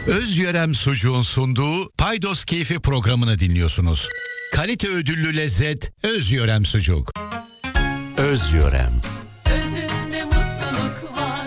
Özyörem Sucuğun sunduğu Paydos Keyfi programını dinliyorsunuz. Kalite ödüllü lezzet Özyörem Sucuk. Özyörem. Özünde mutluluk var.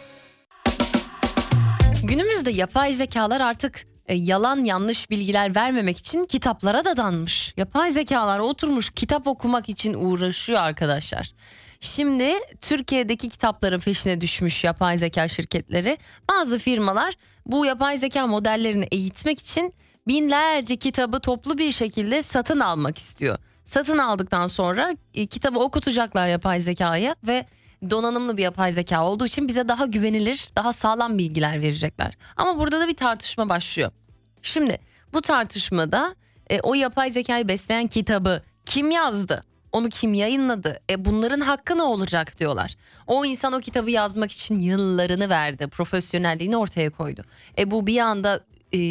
Günümüzde yapay zekalar artık yalan yanlış bilgiler vermemek için kitaplara dadanmış. Yapay zekalar oturmuş kitap okumak için uğraşıyor arkadaşlar. Şimdi Türkiye'deki kitapların peşine düşmüş yapay zeka şirketleri. Bazı firmalar bu yapay zeka modellerini eğitmek için binlerce kitabı toplu bir şekilde satın almak istiyor. Satın aldıktan sonra kitabı okutacaklar yapay zekaya ve donanımlı bir yapay zeka olduğu için bize daha güvenilir, daha sağlam bilgiler verecekler. Ama burada da bir tartışma başlıyor. Şimdi bu tartışmada o yapay zekayı besleyen kitabı kim yazdı? Onu kim yayınladı? Bunların hakkı ne olacak diyorlar. O insan o kitabı yazmak için yıllarını verdi. Profesyonelliğini ortaya koydu. Bu bir anda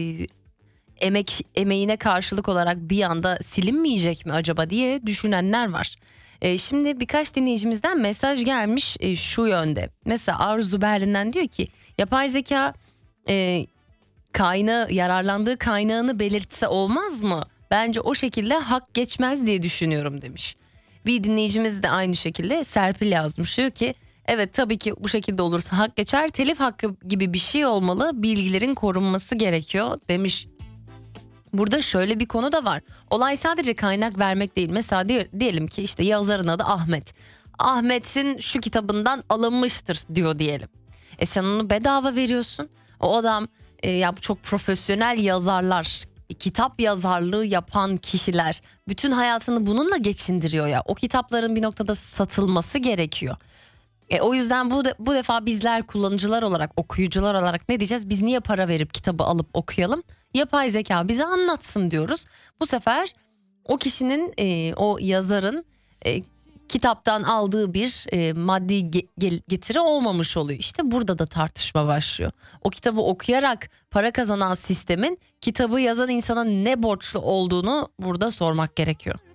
emeğine karşılık olarak bir anda silinmeyecek mi acaba diye düşünenler var. Şimdi birkaç dinleyicimizden mesaj gelmiş şu yönde. Mesela Arzu Berlin'den diyor ki yapay zeka yararlandığı kaynağını belirtse olmaz mı? Bence o şekilde hak geçmez diye düşünüyorum demiş. Bir dinleyicimiz de aynı şekilde Serpil yazmış, diyor ki evet tabii ki bu şekilde olursa hak geçer, telif hakkı gibi bir şey olmalı, bilgilerin korunması gerekiyor demiş. Burada şöyle bir konu da var. Olay sadece kaynak vermek değil. Mesela diyelim ki işte yazarın adı Ahmet. Ahmet'in şu kitabından alınmıştır diyor diyelim. Sen onu bedava veriyorsun. O adam ya bu çok profesyonel yazarlar, kitap yazarlığı yapan kişiler bütün hayatını bununla geçindiriyor ya. O kitapların bir noktada satılması gerekiyor. O yüzden bu defa bizler kullanıcılar olarak, okuyucular olarak ne diyeceğiz? Biz niye para verip kitabı alıp okuyalım? Yapay zeka bize anlatsın diyoruz. Bu sefer o kişinin, o yazarın kitaptan aldığı bir maddi getiri olmamış oluyor. İşte burada da tartışma başlıyor. O kitabı okuyarak para kazanan sistemin kitabı yazan insana ne borçlu olduğunu burada sormak gerekiyor.